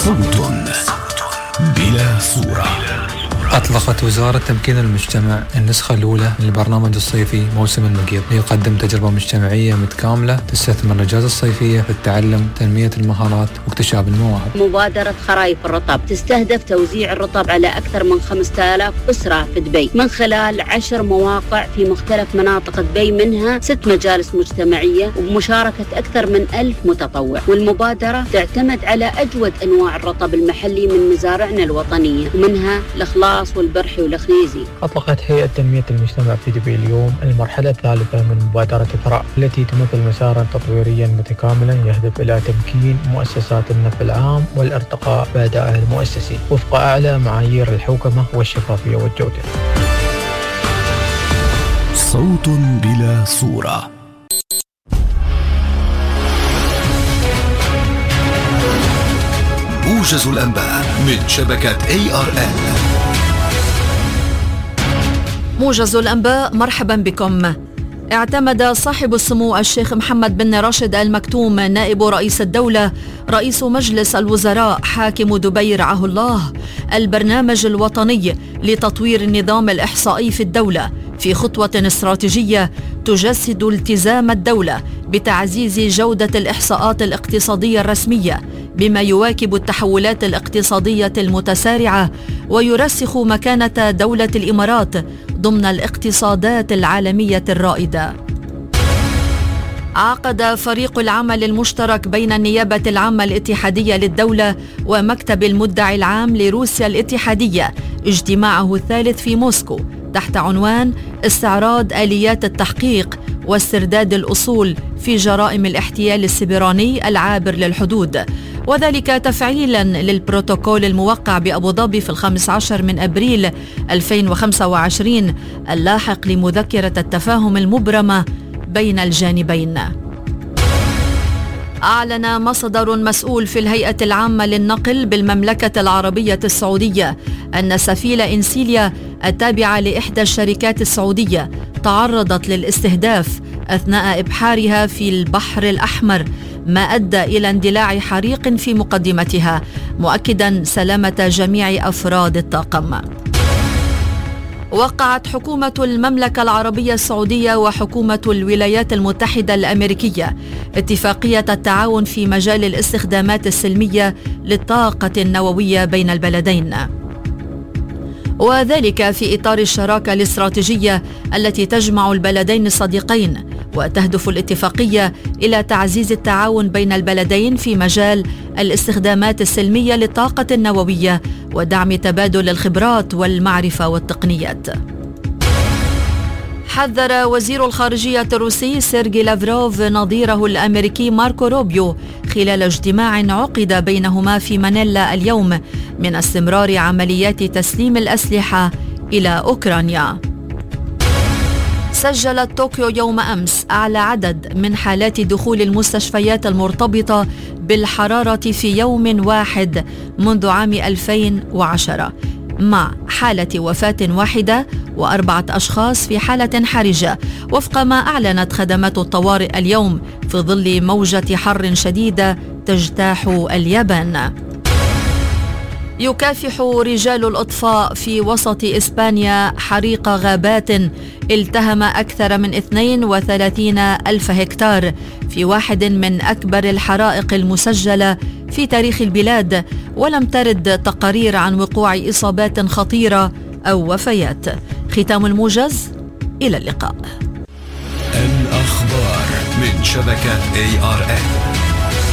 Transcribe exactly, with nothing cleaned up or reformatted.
صوت بلا صورة. أطلقت وزارة تمكين المجتمع النسخة الأولى من البرنامج الصيفي موسم المقيض ليقدم تجربة مجتمعية متكاملة تستثمر الأجازة الصيفية في التعلم، تنمية المهارات واكتشاف المواهب. مبادرة خرايف الرطب تستهدف توزيع الرطب على أكثر من خمسة آلاف أسرة في دبي من خلال عشر مواقع في مختلف مناطق دبي، منها ست مجالس مجتمعية وبمشاركة أكثر من ألف متطوع. والمبادرة تعتمد على أجود أنواع الرطب المحلي من مزارعنا الوطنية، ومنها الإخلاص والبرحي والخنيزي. أطلقت هيئة تنمية المجتمع في دبي اليوم المرحلة الثالثة من مبادرة ثراء، التي تمثل مسارا تطويريا متكاملا يهدف إلى تمكين مؤسسات النفع العام والارتقاء بأدائها المؤسسي وفق أعلى معايير الحوكمة والشفافية والجودة. صوت بلا صورة. موجز الأنباء من شبكة إيه آر إل. موجز الأنباء، مرحبا بكم. اعتمد صاحب السمو الشيخ محمد بن راشد آل مكتوم نائب رئيس الدولة رئيس مجلس الوزراء حاكم دبي رعاه الله البرنامج الوطني لتطوير النظام الإحصائي في الدولة في خطوة استراتيجية تجسد التزام الدولة بتعزيز جودة الإحصاءات الاقتصادية الرسمية بما يواكب التحولات الاقتصادية المتسارعة ويرسخ مكانة دولة الإمارات ضمن الاقتصادات العالمية الرائدة. عقد فريق العمل المشترك بين النيابة العامة الاتحادية للدولة ومكتب المدعي العام لروسيا الاتحادية اجتماعه الثالث في موسكو تحت عنوان استعراض آليات التحقيق واسترداد الأصول في جرائم الاحتيال السبراني العابر للحدود، وذلك تفعيلا للبروتوكول الموقع بأبو ظبي في الخامس عشر من أبريل ألفين وخمسة وعشرين اللاحق لمذكرة التفاهم المبرمة بين الجانبين. أعلن مصدر مسؤول في الهيئة العامة للنقل بالمملكة العربية السعودية أن سفينة إنسيليا التابعة لإحدى الشركات السعودية تعرضت للاستهداف أثناء إبحارها في البحر الأحمر، ما أدى إلى اندلاع حريق في مقدمتها، مؤكدا سلامة جميع أفراد الطاقم. وقعت حكومة المملكة العربية السعودية وحكومة الولايات المتحدة الأمريكية اتفاقية التعاون في مجال الاستخدامات السلمية للطاقة النووية بين البلدين، وذلك في إطار الشراكة الاستراتيجية التي تجمع البلدين الصديقين، وتهدف الاتفاقية إلى تعزيز التعاون بين البلدين في مجال الاستخدامات السلمية للطاقة النووية ودعم تبادل الخبرات والمعرفة والتقنيات. حذر وزير الخارجية الروسي سيرجي لافروف نظيره الأمريكي ماركو روبيو خلال اجتماع عقد بينهما في مانيلا اليوم من استمرار عمليات تسليم الأسلحة إلى أوكرانيا. سجلت طوكيو يوم أمس أعلى عدد من حالات دخول المستشفيات المرتبطة بالحرارة في يوم واحد منذ عام ألفين وعشرة، مع حالة وفاة واحدة وأربعة أشخاص في حالة حرجة، وفق ما أعلنت خدمات الطوارئ اليوم في ظل موجة حر شديدة تجتاح اليابان. يكافح رجال الإطفاء في وسط إسبانيا حريق غابات التهم أكثر من اثنين وثلاثين ألف هكتار في واحد من أكبر الحرائق المسجلة في تاريخ البلاد، ولم ترد تقارير عن وقوع إصابات خطيرة أو وفيات. ختام الموجز، إلى اللقاء. الأخبار من شبكة إيه آر إل.